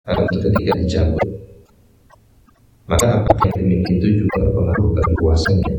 atau ketika dicabut, maka apakah demikian itu juga berpengaruh bagi puasanya?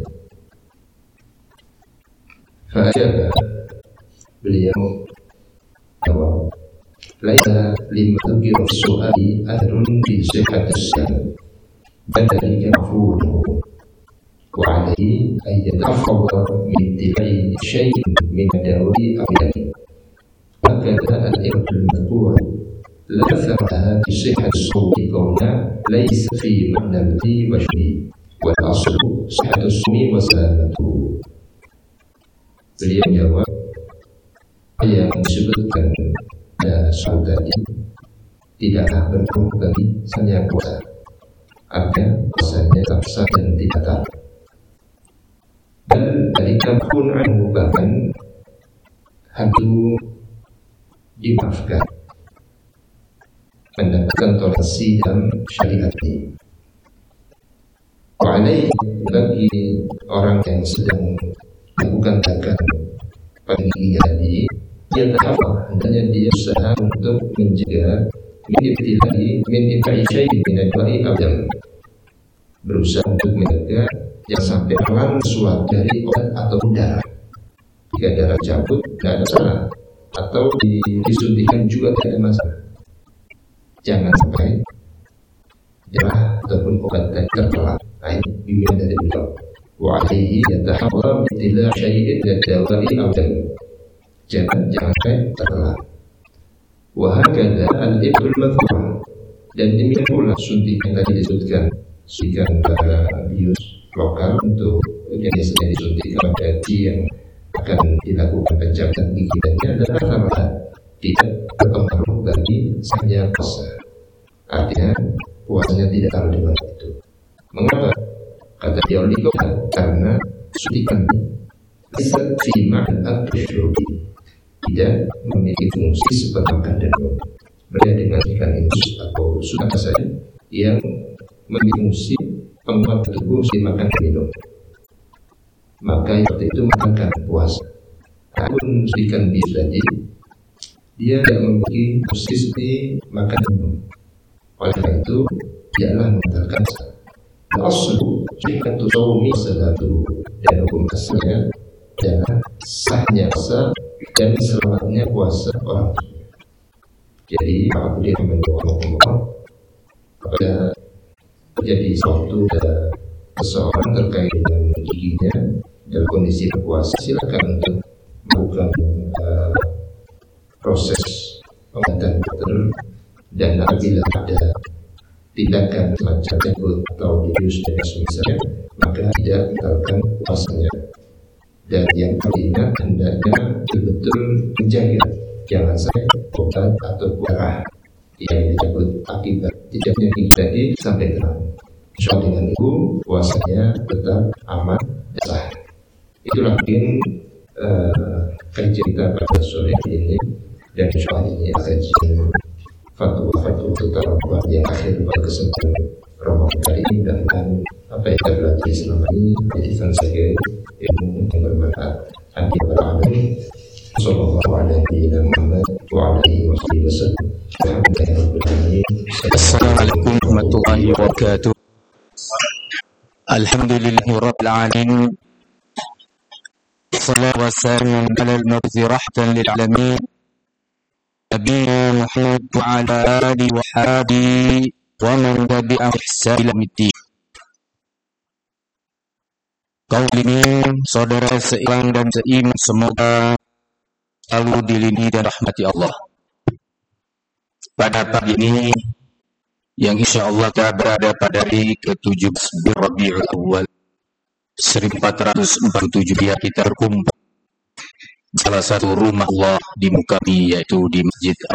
Fa'ajaba, beliau jawab, laisa lima dzukira fi su'ali atharun fi sihhati as-siyam bal dhalika mafhumu wa 'alayhi an yatahaffadha min ittiba'i shay'in min ad-dawa'i aw al-yaqin wa kadha al-iqd al-madhkur la athara fi sihhati as-sawmi qawla laysa fi ma'na al-di wa shay'in wal aslu sihhatu as-sawmi wa salamatuhu. Beliau menjawab, yang disebutkan soal tadi tidaklah berpengaruh bagi sanya puasa. Artinya puasanya tetap sah dan tidak batal. Dan dari kampun anhu bahkan hantu dimaafkan, mendapatkan toleransi dalam syariat ini. Wa'alaihi, bagi orang yang sedang melakukan zakat pada gigi tadi, dia tahafal, hendaknya dia usaha untuk menjaga min ibtila'i syai'in min ad-dawa'i abdam, berusaha untuk menjaga yang sampai halang suatu dari obat atau darah. Jika darah cabut tidak ada salah, atau disuntikan juga tidak ada masalah. Jangan sampai darah ataupun obat tertelan. Nah, ini bimbingan dari beliau. Wa alaihi yataharram ibtila' syai'in min ad-dawa'i abdam. Jangan sampai tertelan. Wa hakadha al-ibtul madhkur, dan demikian pula suntikan tadi disebutkan, suntikan bius lokal untuk jenis yang disuntikan pada yang akan dilakukan pencabutan gigi dannya adalah sama tidak berpengaruh bagi sahnya puasa. Artinya puasanya tidak terlalu dimana itu. Mengapa? Kata dia karena suntikan bisa fi-ma'an al-syurbi, tidak memiliki fungsi seperti makan dan minum. Berbeda dengan ikan infus atau sudah saja yang memiliki fungsi penguat tubuh si makan dan minum, maka seperti itu makan puasa. Namun ikan bius tadi dia tidak memiliki fungsi seperti makan dan minum, oleh karena itu tidaklah membatalkan puasa. Al-aslu sihhatu shaumi salatu, dan hukum asalnya adalah sahnya puasa dan selamatnya puasa orang. Jadi apabila dia mendoakan pada terjadi suatu seseorang terkait dengan giginya dalam kondisi berpuasa, silakan untuk melakukan proses pengobatan dokter, dan apabila ada tindakan semacam jabut atau dius dan semisalnya, maka tidak membatalkan puasanya. Dan yang paling ingat, hendaknya betul-betul menjaga jangan sampai obat atau darah yang dicabut akibat tidaknya gigi tadi sampai terang. Insya Allah dengan itu puasanya tetap aman dan sah. Itulah mungkin kajian kita pada sore ini, dan insya Allah ini kajian fatwa terutama yang akhir pada kesempatan Ramadan kali ini, dan apa yang kita belajar selama ini jadikan sebagai ilmu yang bermanfaat. Sallallahu alaihi wa alihi wasallam. Assalamualaikum warahmatullahi wabarakatuh. Alhamdulillahi rabbil alamin. Wassalatu wassalamu ala al-mab'uuthi rahmatan lil alamin. Nabiyina Muhammad wa ala alihi wa sahbihi wa man tabi'ahum bi ihsan ila yaumid. Kaum muslimin, saudara seiman dan seiman, semoga selalu dilindungi dan rahmati Allah. Pada pagi ini, yang insya Allah kita berada pada hari ke-17 Rabiul Awal 1447 dia kita berkumpul salah satu rumah Allah di muka bumi, yaitu di Masjid